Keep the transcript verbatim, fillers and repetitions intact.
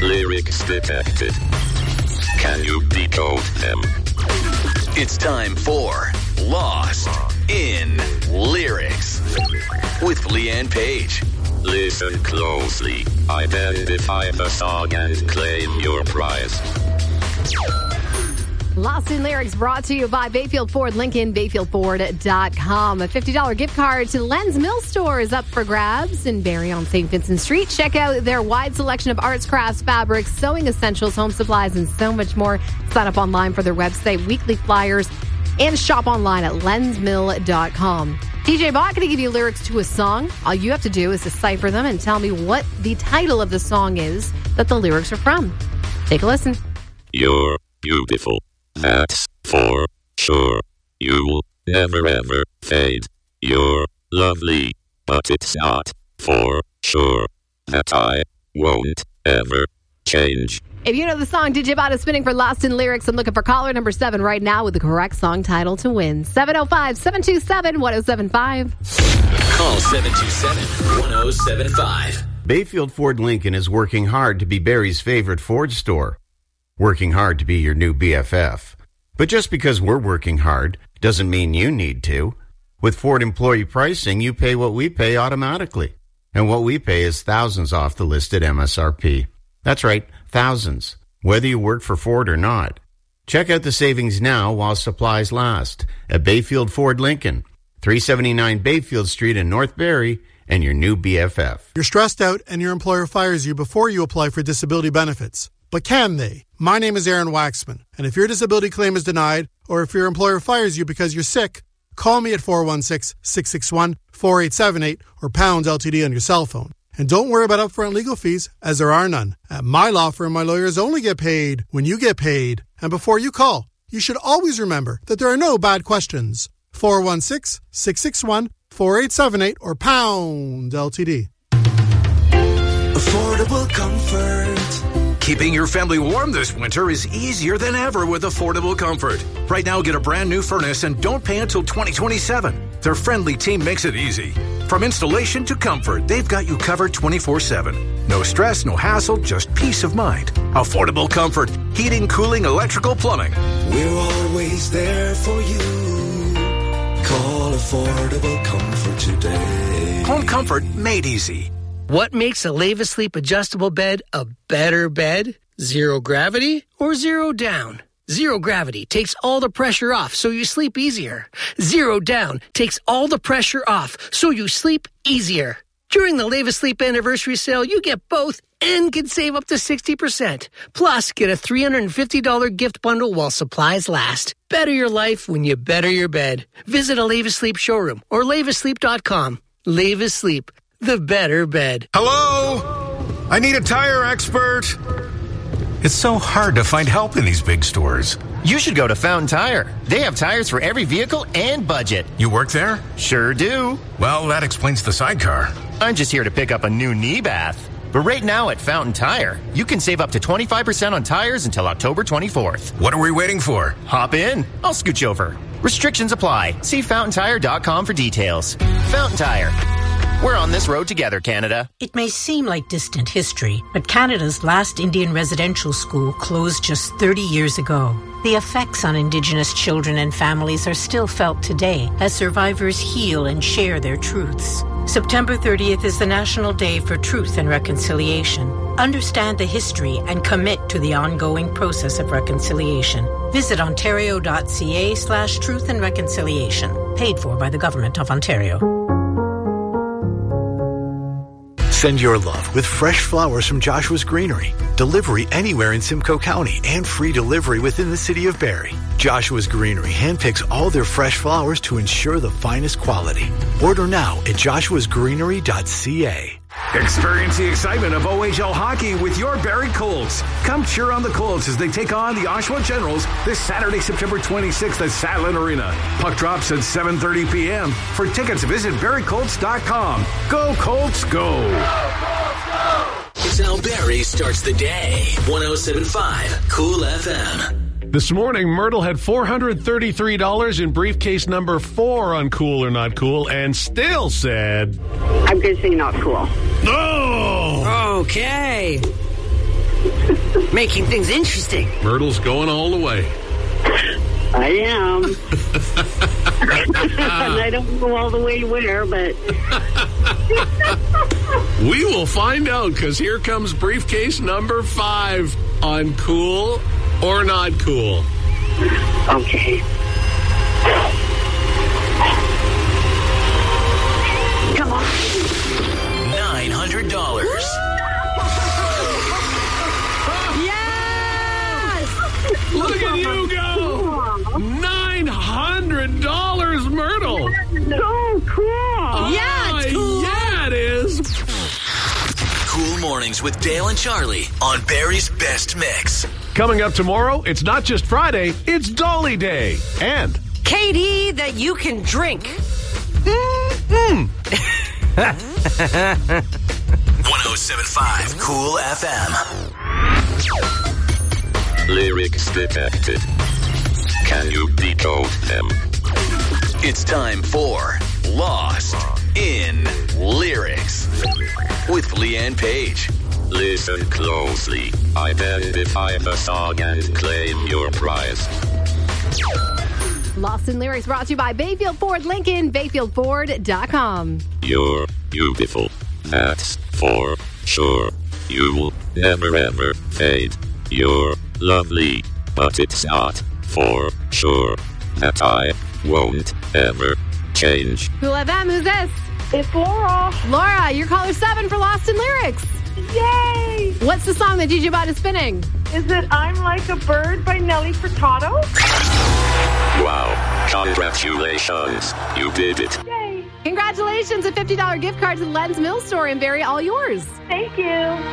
Lyrics detected. Can you decode them? It's time for Lost in Lyrics with Leanne Page. Listen closely. Identify the song and claim your prize. Lost in Lyrics brought to you by Bayfield Ford Lincoln, bayfield ford dot com. A fifty dollars gift card to Len's Mill Store is up for grabs in Barrie on Saint Vincent Street. Check out their wide selection of arts, crafts, fabrics, sewing essentials, home supplies, and so much more. Sign up online for their website, weekly flyers, and shop online at lens mill dot com. D J Bot going to give you lyrics to a song. All you have to do is decipher them and tell me what the title of the song is that the lyrics are from. Take a listen. You're beautiful. That's for sure. You'll never ever fade. You're lovely, but it's not for sure that I won't ever change. If you know the song, D J Bot is spinning for Lost in Lyrics. I'm looking for caller number seven right now with the correct song title to win. seven oh five, seven two seven, one oh seven five. Call seven two seven, one oh seven five. Bayfield Ford Lincoln is working hard to be Barrie's favorite Ford store. Working hard to be your new B F F. But just because we're working hard doesn't mean you need to. With Ford employee pricing, you pay what we pay automatically. And what we pay is thousands off the listed M S R P. That's right, thousands, whether you work for Ford or not. Check out the savings now while supplies last at Bayfield Ford Lincoln, three seventy-nine Bayfield Street in North Barrie, and your new B F F. You're stressed out and your employer fires you before you apply for disability benefits. But can they? My name is Aaron Waxman, and if your disability claim is denied, or if your employer fires you because you're sick, call me at four one six, six six one, four eight seven eight or pound L T D on your cell phone. And don't worry about upfront legal fees, as there are none. At my law firm, my lawyers only get paid when you get paid. And before you call, you should always remember that there are no bad questions. four one six, six six one, four eight seven eight or pound L T D. Affordable comfort. Keeping your family warm this winter is easier than ever with Affordable Comfort. Right now, get a brand new furnace and don't pay until twenty twenty-seven. Their friendly team makes it easy. From installation to comfort, they've got you covered twenty-four seven. No stress, no hassle, just peace of mind. Affordable Comfort. Heating, cooling, electrical, plumbing. We're always there for you. Call Affordable Comfort today. Home comfort made easy. What makes a Leva Sleep adjustable bed a better bed? Zero gravity or zero down? Zero gravity takes all the pressure off so you sleep easier. Zero down takes all the pressure off so you sleep easier. During the Leva Sleep anniversary sale, you get both and can save up to sixty percent. Plus, get a three hundred fifty dollars gift bundle while supplies last. Better your life when you better your bed. Visit a Leva Sleep showroom or leva sleep dot com. Leva Sleep. The better bed. Hello? I need a tire expert. It's so hard to find help in these big stores. You should go to Fountain Tire. They have tires for every vehicle and budget. You work there? Sure do. Well, that explains the sidecar. I'm just here to pick up a new knee bath. But right now at Fountain Tire, you can save up to twenty-five percent on tires until October twenty-fourth. What are we waiting for? Hop in. I'll scooch over. Restrictions apply. See fountain tire dot com for details. Fountain Tire. We're on this road together, Canada. It may seem like distant history, but Canada's last Indian residential school closed just thirty years ago. The effects on Indigenous children and families are still felt today as survivors heal and share their truths. September thirtieth is the National Day for Truth and Reconciliation. Understand the history and commit to the ongoing process of reconciliation. Visit ontario.ca slash truth and reconciliation. Paid for by the Government of Ontario. Send your love with fresh flowers from Joshua's Greenery. Delivery anywhere in Simcoe County and free delivery within the city of Barrie. Joshua's Greenery handpicks all their fresh flowers to ensure the finest quality. Order now at joshuas greenery dot c a. Experience the excitement of O H L hockey with your Barrie Colts. Come cheer on the Colts as they take on the Oshawa Generals this Saturday, September twenty-sixth at Saddlin Arena. Puck drops at seven thirty p.m. For tickets, visit barrie colts dot com. Go Colts, go! Go, Colts, go! It's how Barrie starts the day. one oh seven point five Cool F M. This morning, Myrtle had four hundred thirty-three dollars in briefcase number four on Cool or Not Cool and still said... I'm going to say not cool. No! Okay. Making things interesting. Myrtle's going all the way. I am. And I don't go all the way where, but... We will find out, because here comes briefcase number five on Cool or Not Cool. Okay. Come on. nine hundred dollars. Yes! Look at you go! nine hundred dollars, Myrtle! So cool! Oh, yeah, it's cool. Yeah, it is. Cool Mornings with Dale and Charlie on Barry's Best Mix. Coming up tomorrow, it's not just Friday, it's Dolly Day. And Katie, that you can drink. mm-hmm. one oh seven point five Cool F M. Lyrics detected. Can you decode them? It's time for Lost in Lyrics with Leanne Page. Listen closely. Identify the song and claim your prize. Lost in Lyrics brought to you by Bayfield Ford Lincoln, bayfield ford dot com. You're beautiful. That's for sure. You will never ever fade. You're lovely, but it's not for sure that I won't ever change. Cool F M, who's this? It's Laura. Laura, you're caller seven for Lost in Lyrics. Yay! What's the song that D J Bot is spinning? Is it I'm Like a Bird by Nelly Furtado? Wow. Congratulations. You did it. Yay! Congratulations, a fifty dollars gift card to the Lens Mill Store in Barrie, all yours. Thank you.